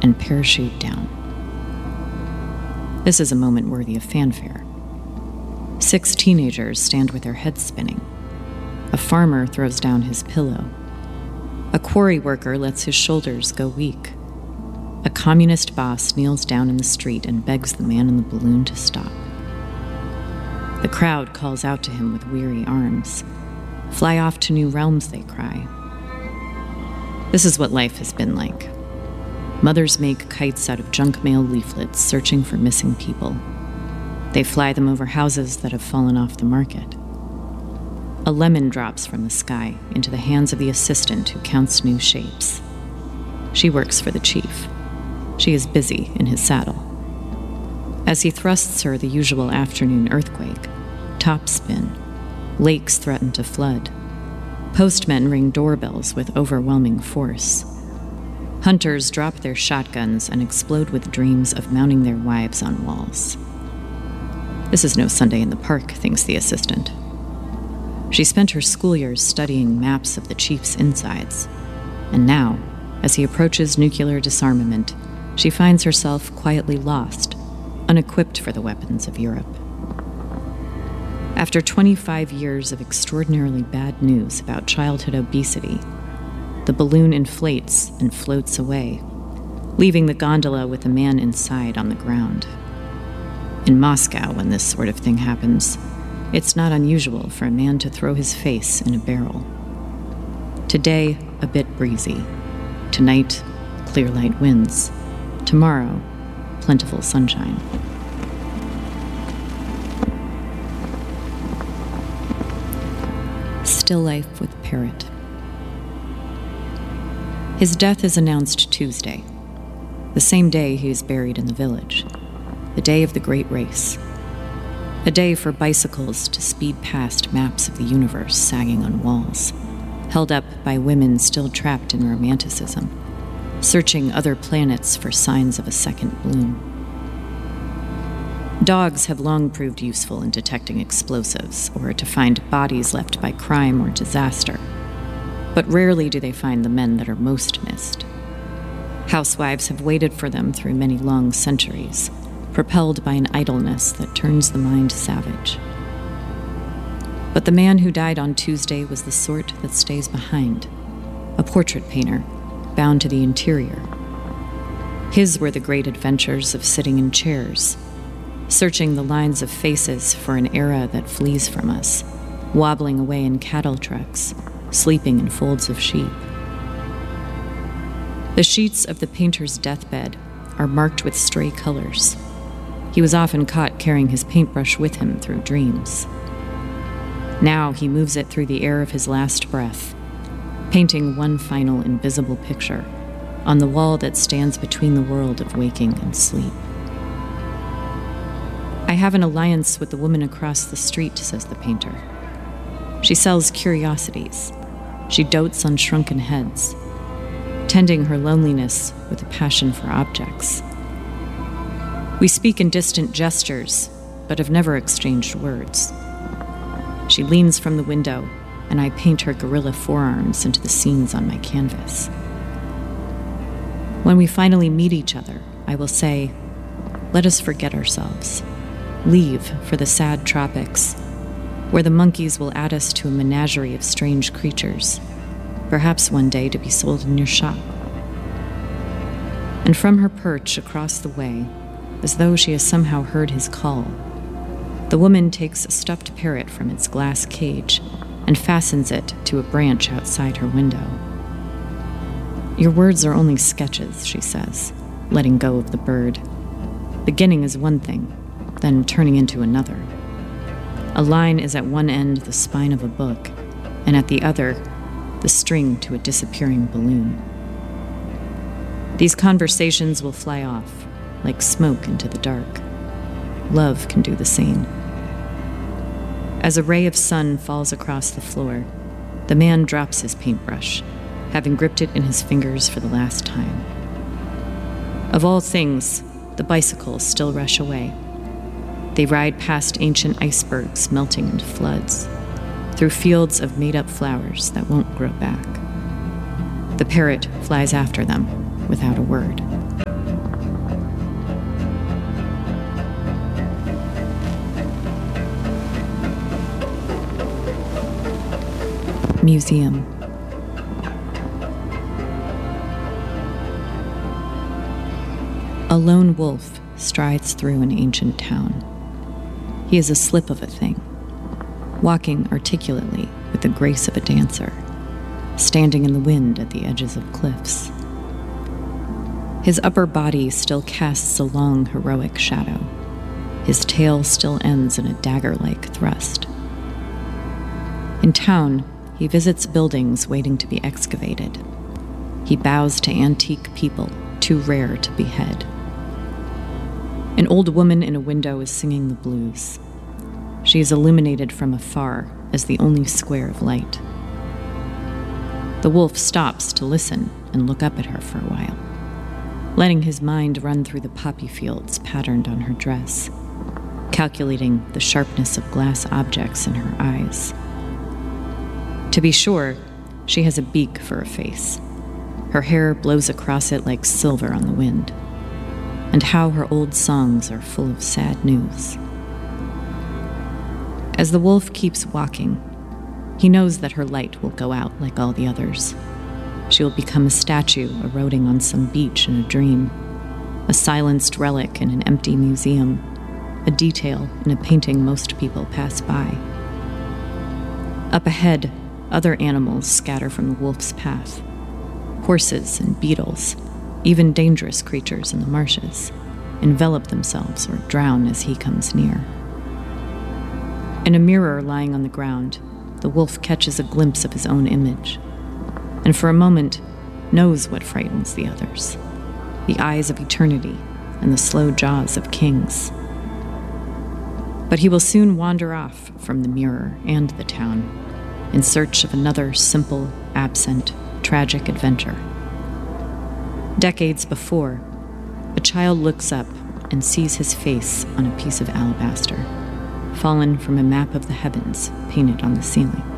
and parachute down. This is a moment worthy of fanfare. 6 teenagers stand with their heads spinning. A farmer throws down his pillow. A quarry worker lets his shoulders go weak. A communist boss kneels down in the street and begs the man in the balloon to stop. The crowd calls out to him with weary arms. Fly off to new realms, they cry. This is what life has been like. Mothers make kites out of junk mail leaflets searching for missing people. They fly them over houses that have fallen off the market. A lemon drops from the sky into the hands of the assistant who counts new shapes. She works for the chief. She is busy in his saddle. As he thrusts her the usual afternoon earthquake, topspin, lakes threaten to flood. Postmen ring doorbells with overwhelming force. Hunters drop their shotguns and explode with dreams of mounting their wives on walls. This is no Sunday in the park, thinks the assistant. She spent her school years studying maps of the chief's insides, and now, as he approaches nuclear disarmament, she finds herself quietly lost, unequipped for the weapons of Europe. After 25 years of extraordinarily bad news about childhood obesity, the balloon inflates and floats away, leaving the gondola with a man inside on the ground. In Moscow, when this sort of thing happens, it's not unusual for a man to throw his face in a barrel. Today, a bit breezy. Tonight, clear light winds. Tomorrow, plentiful sunshine. Still life with Parrot. His death is announced Tuesday, the same day he is buried in the village, the day of the great race, a day for bicycles to speed past maps of the universe sagging on walls, held up by women still trapped in romanticism, searching other planets for signs of a second bloom. Dogs have long proved useful in detecting explosives or to find bodies left by crime or disaster, but rarely do they find the men that are most missed. Housewives have waited for them through many long centuries, propelled by an idleness that turns the mind savage. But the man who died on Tuesday was the sort that stays behind, a portrait painter bound to the interior. His were the great adventures of sitting in chairs, searching the lines of faces for an era that flees from us, wobbling away in cattle trucks, sleeping in folds of sheep. The sheets of the painter's deathbed are marked with stray colors. He was often caught carrying his paintbrush with him through dreams. Now he moves it through the air of his last breath, painting one final invisible picture on the wall that stands between the world of waking and sleep. I have an alliance with the woman across the street, says the painter. She sells curiosities. She dotes on shrunken heads, tending her loneliness with a passion for objects. We speak in distant gestures, but have never exchanged words. She leans from the window, and I paint her gorilla forearms into the scenes on my canvas. When we finally meet each other, I will say, let us forget ourselves. Leave for the sad tropics, where the monkeys will add us to a menagerie of strange creatures, perhaps one day to be sold in your shop. And from her perch across the way, as though she has somehow heard his call, the woman takes a stuffed parrot from its glass cage and fastens it to a branch outside her window. Your words are only sketches, she says, letting go of the bird. Beginning is one thing, then turning into another. A line is at one end the spine of a book, and at the other, the string to a disappearing balloon. These conversations will fly off, like smoke into the dark. Love can do the same. As a ray of sun falls across the floor, the man drops his paintbrush, having gripped it in his fingers for the last time. Of all things, the bicycles still rush away. They ride past ancient icebergs melting into floods, through fields of made-up flowers that won't grow back. The parrot flies after them without a word. museum. A lone wolf strides through an ancient town. He is a slip of a thing, walking articulately with the grace of a dancer, standing in the wind at the edges of cliffs. His upper body still casts a long, heroic shadow. His tail still ends in a dagger-like thrust. In town, he visits buildings waiting to be excavated. He bows to antique people too rare to behead. An old woman in a window is singing the blues. She is illuminated from afar as the only square of light. The wolf stops to listen and look up at her for a while, letting his mind run through the poppy fields patterned on her dress, calculating the sharpness of glass objects in her eyes. To be sure, she has a beak for a face. Her hair blows across it like silver on the wind. And how her old songs are full of sad news. As the wolf keeps walking, he knows that her light will go out like all the others. She will become a statue eroding on some beach in a dream, a silenced relic in an empty museum, a detail in a painting most people pass by. Up ahead, other animals scatter from the wolf's path. Horses and beetles, even dangerous creatures in the marshes, envelop themselves or drown as he comes near. In a mirror lying on the ground, the wolf catches a glimpse of his own image, and for a moment knows what frightens the others: the eyes of eternity and the slow jaws of kings. But he will soon wander off from the mirror and the town in search of another simple, absent, tragic adventure. Decades before, a child looks up and sees his face on a piece of alabaster, fallen from a map of the heavens painted on the ceiling.